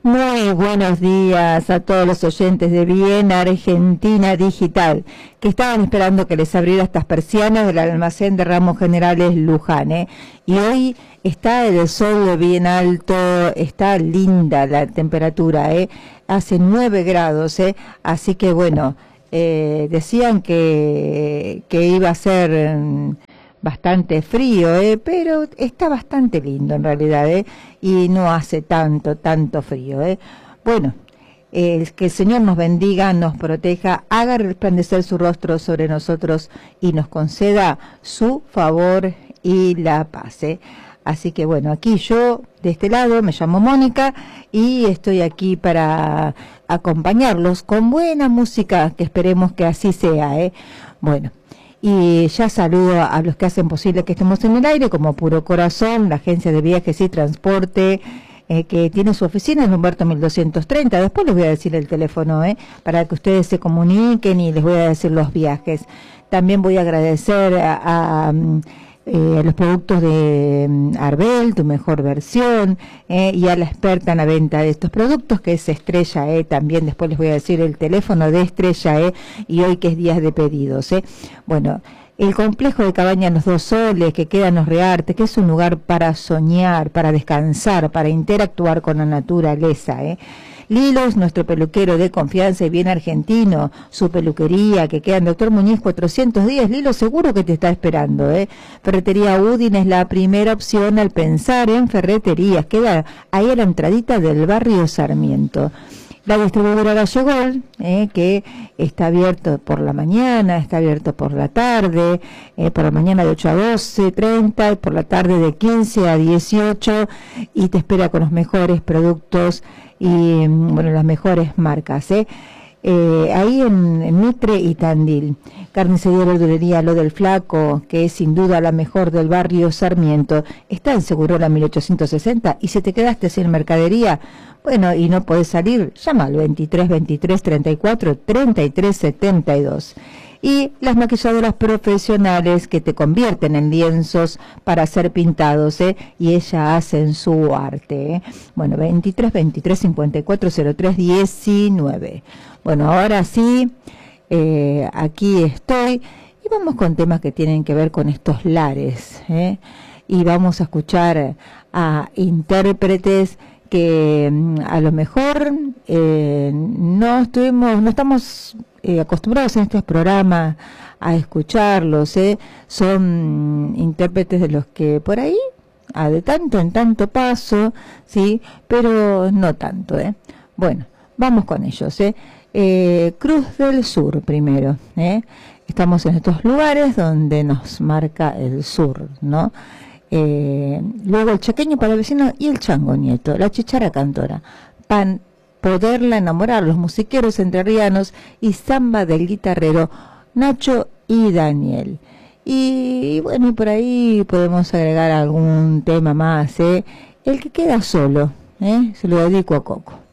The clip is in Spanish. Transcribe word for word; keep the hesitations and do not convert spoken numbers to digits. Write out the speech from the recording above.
Muy buenos días a todos los oyentes de Bien Argentina Digital, que estaban esperando que les abriera estas persianas del almacén de Ramos Generales Luján, ¿eh? Y hoy está el sol bien alto, está linda la temperatura, ¿eh? Hace nueve grados, ¿eh? Así que bueno, eh, decían que, que iba a ser mm, bastante frío, ¿eh? Pero está bastante lindo en realidad, ¿eh? Y no hace tanto, tanto frío, ¿eh? Bueno, eh, que el Señor nos bendiga, nos proteja, haga resplandecer su rostro sobre nosotros y nos conceda su favor y la paz, ¿eh? Así que bueno, aquí yo, de este lado, me llamo Mónica y estoy aquí para acompañarlos con buena música, que esperemos que así sea, ¿eh? Bueno. Y ya saludo a los que hacen posible que estemos en el aire, como Puro Corazón, la agencia de viajes y transporte, eh, que tiene su oficina en Humberto mil doscientos treinta. Después les voy a decir el teléfono, eh, para que ustedes se comuniquen y les voy a decir los viajes. También voy a agradecer a... a Eh, a los productos de um, Arbel, tu mejor versión, eh, y a la experta en la venta de estos productos, que es Estrella, eh, también después les voy a decir el teléfono de Estrella, eh, y hoy que es días de pedidos, eh. Bueno, el complejo de Cabañas Los Dos Soles, que queda en Los Rearte, que es un lugar para soñar, para descansar, para interactuar con la naturaleza, eh. Lilos, nuestro peluquero de confianza y bien argentino, su peluquería que queda en Doctor Muñiz cuatrocientos diez, Lilo seguro que te está esperando, ¿eh? Ferretería Udin es la primera opción al pensar en ferreterías, queda ahí a la entradita del barrio Sarmiento. La distribuidora Gallegol, eh, que está abierto por la mañana, está abierto por la tarde, eh, por la mañana de ocho a doce treinta, y por la tarde de quince a dieciocho, y te espera con los mejores productos y, bueno, las mejores marcas, ¿eh? Eh, ahí en, en Mitre y Tandil. Carnicería y verdulería Lo del Flaco, que es sin duda la mejor del barrio Sarmiento, está en Segurola mil ochocientos sesenta, y si te quedaste sin mercadería, bueno, y no podés salir, llama al veintitrés veintitrés treinta y cuatro treinta y tres setenta y dos. Y las maquilladoras profesionales que te convierten en lienzos para ser pintados, ¿eh? Y ellas hacen su arte, ¿eh? Bueno, veintitrés veintitrés cincuenta y cuatro cero tres diecinueve. Bueno, ahora sí, eh, aquí estoy y vamos con temas que tienen que ver con estos lares, ¿eh? Y vamos a escuchar a intérpretes que a lo mejor eh, no estuvimos, no estamos eh, acostumbrados en este programa a escucharlos, ¿eh? Son intérpretes de los que por ahí, ah, de tanto en tanto paso, sí, pero no tanto, ¿eh? Bueno, vamos con ellos, ¿eh? Eh, Cruz del Sur primero, ¿eh? Estamos en estos lugares donde nos marca el sur, ¿no? Eh, luego el Chaqueño para el Vecino y el Chango Nieto, la Chichara Cantora, Pan Poderla Enamorar, los musiqueros entrerrianos y Samba del Guitarrero Nacho y Daniel. Y, y bueno, y por ahí podemos agregar algún tema más, ¿eh? El que queda solo, ¿eh? Se lo dedico a Coco.